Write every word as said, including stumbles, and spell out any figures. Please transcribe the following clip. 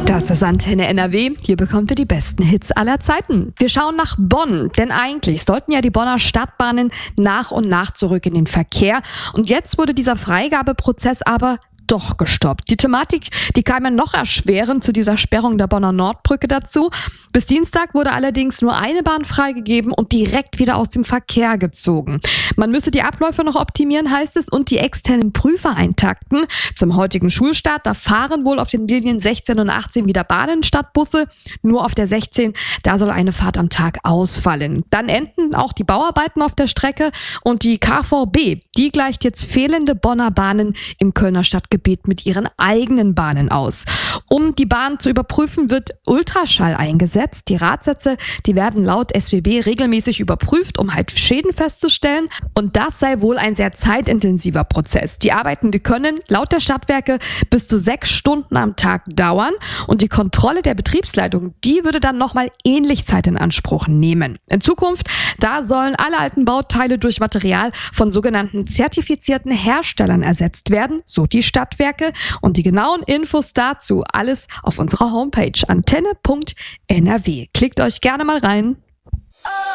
Das ist Antenne N R W. Hier bekommt ihr die besten Hits aller Zeiten. Wir schauen nach Bonn, denn eigentlich sollten ja die Bonner Stadtbahnen nach und nach zurück in den Verkehr. Und jetzt wurde dieser Freigabeprozess aber doch gestoppt. Die Thematik, die kam ja noch erschwerend zu dieser Sperrung der Bonner Nordbrücke dazu. Bis Dienstag wurde allerdings nur eine Bahn freigegeben und direkt wieder aus dem Verkehr gezogen. Man müsse die Abläufe noch optimieren, heißt es, und die externen Prüfer eintakten. Zum heutigen Schulstart, da fahren wohl auf den Linien sechzehn und achtzehn wieder Bahnen statt Busse. Nur auf der sechzehn, da soll eine Fahrt am Tag ausfallen. Dann enden auch die Bauarbeiten auf der Strecke und die K V B, die gleicht jetzt fehlende Bonner Bahnen im Kölner Stadtgebiet mit ihren eigenen Bahnen aus. Um die Bahn zu überprüfen, wird Ultraschall eingesetzt. Die Radsätze, die werden laut S B B regelmäßig überprüft, um halt Schäden festzustellen. Und das sei wohl ein sehr zeitintensiver Prozess. Die Arbeiten, die können laut der Stadtwerke bis zu sechs Stunden am Tag dauern. Und die Kontrolle der Betriebsleitung, die würde dann nochmal ähnlich Zeit in Anspruch nehmen. In Zukunft, da sollen alle alten Bauteile durch Material von sogenannten zertifizierten Herstellern ersetzt werden, so die Stadtwerke. Und die genauen Infos dazu alles auf unserer Homepage antenne punkt n r w. Klickt euch gerne mal rein.